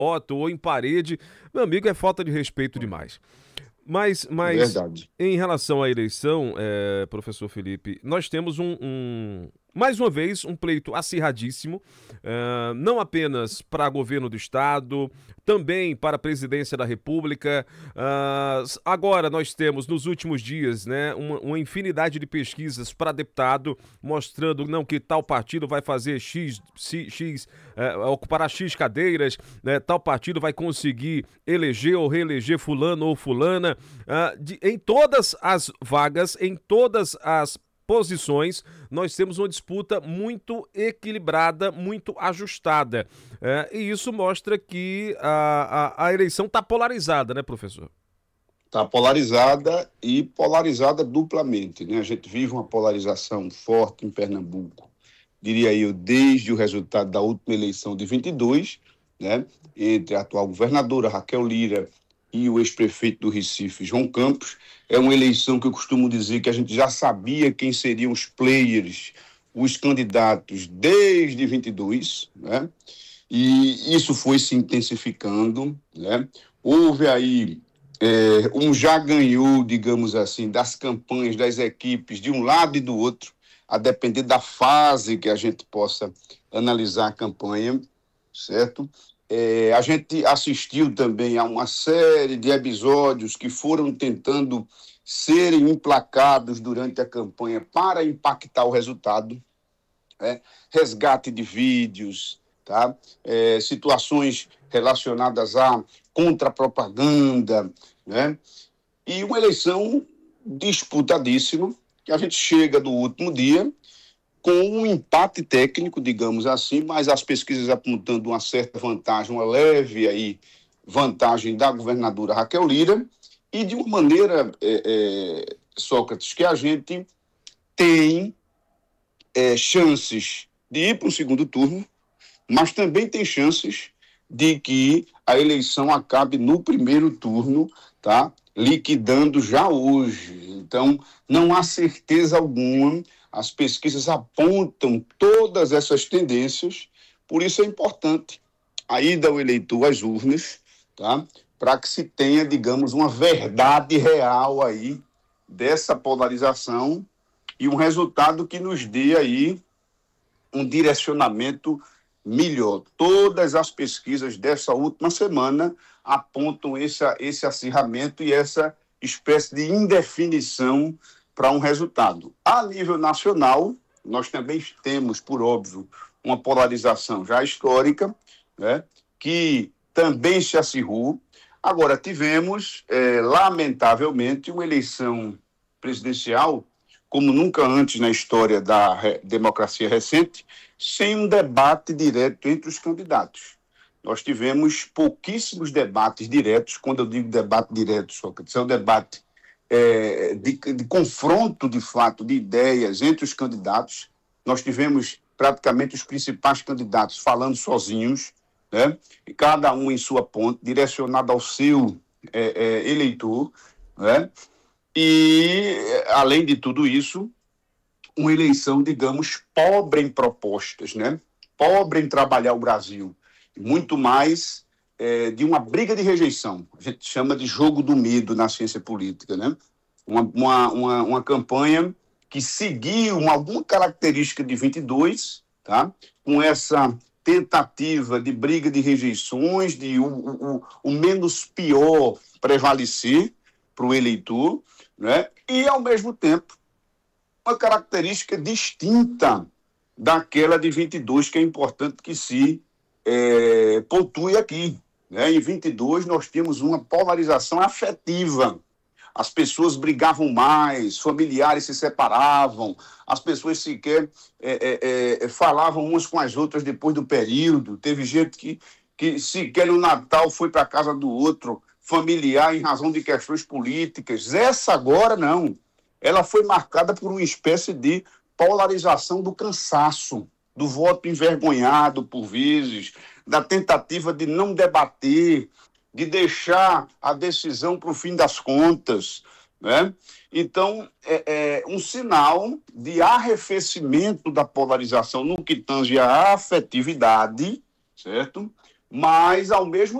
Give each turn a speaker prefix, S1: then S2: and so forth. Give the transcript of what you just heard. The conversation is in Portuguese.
S1: foto ou em parede, meu amigo, é falta de respeito demais. Mas
S2: Verdade.
S1: em relação à eleição, professor Felipe, nós temos mais uma vez, um pleito acirradíssimo, não apenas para governo do Estado, também para a presidência da República. Agora nós temos, nos últimos dias, né, uma infinidade de pesquisas para deputado, mostrando não, que tal partido vai fazer ocupará X cadeiras, né, tal partido vai conseguir eleger ou reeleger fulano ou fulana. Em todas as vagas, em todas as posições, nós temos uma disputa muito equilibrada, muito ajustada. E isso mostra que a eleição está polarizada, né, professor?
S2: Está polarizada e polarizada duplamente, né? A gente vive uma polarização forte em Pernambuco, diria eu, desde o resultado da última eleição de 22, né? Entre a atual governadora Raquel Lira e o ex-prefeito do Recife, João Campos. É uma eleição que eu costumo dizer que a gente já sabia quem seriam os players, os candidatos desde 22, né? E isso foi se intensificando, né? Houve aí um já ganhou, digamos assim, das campanhas das equipes de um lado e do outro, a depender da fase que a gente possa analisar a campanha, certo? A gente assistiu também a uma série de episódios que foram tentando serem emplacados durante a campanha para impactar o resultado, né? Resgate de vídeos, tá? Situações relacionadas à contra-propaganda, né? E uma eleição disputadíssima, que a gente chega do último dia com um empate técnico, digamos assim, mas as pesquisas apontando uma certa vantagem, uma leve aí vantagem da governadora Raquel Lira, e de uma maneira, Sócrates, que a gente tem chances de ir para o segundo turno, mas também tem chances de que a eleição acabe no primeiro turno, tá? Liquidando já hoje. Então, não há certeza alguma, as pesquisas apontam todas essas tendências, por isso é importante a ida ao eleitor às urnas, tá? Para que se tenha, digamos, uma verdade real aí dessa polarização e um resultado que nos dê aí um direcionamento melhor. Todas as pesquisas dessa última semana apontam esse acirramento e essa espécie de indefinição para um resultado. A nível nacional, nós também temos, por óbvio, uma polarização já histórica, né, que também se acirrou. Agora, tivemos, lamentavelmente, uma eleição presidencial como nunca antes na história da democracia recente, sem um debate direto entre os candidatos. Nós tivemos pouquíssimos debates diretos. Quando eu digo debate direto, Sócrates, é um debate de confronto, de fato, de ideias entre os candidatos. Nós tivemos praticamente os principais candidatos falando sozinhos, né? E cada um em sua ponte, direcionado ao seu eleitor, né? E, além de tudo isso, uma eleição, digamos, pobre em propostas, né? Pobre em trabalhar o Brasil. Muito mais de uma briga de rejeição. A gente chama de jogo do medo na ciência política, né? Uma campanha que seguiu alguma característica de 22, tá? Com essa tentativa de briga de rejeições, de o menos pior prevalecer para o eleitor, né? E, ao mesmo tempo, uma característica distinta daquela de 22, que é importante que se pontue aqui, né? Em 22, nós tínhamos uma polarização afetiva. As pessoas brigavam mais, familiares se separavam, as pessoas sequer falavam umas com as outras depois do período. Teve gente que sequer no Natal foi para a casa do outro familiar em razão de questões políticas. Essa agora não. Ela foi marcada por uma espécie de polarização do cansaço, do voto envergonhado por vezes, da tentativa de não debater, de deixar a decisão para o fim das contas, né? Então, é um sinal de arrefecimento da polarização no que tange à afetividade, certo? mas, ao mesmo